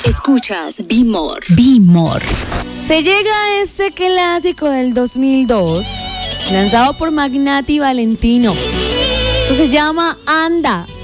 Escuchas Be More. Be More. Se llega a este clásico del 2002, lanzado por Magnati Valentino. Esto se llama Anda.